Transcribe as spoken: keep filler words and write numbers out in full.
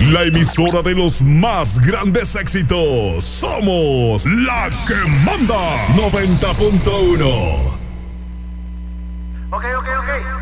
La emisora de los más grandes éxitos. Somos la que manda. noventa punto uno. Ok, ok, ok.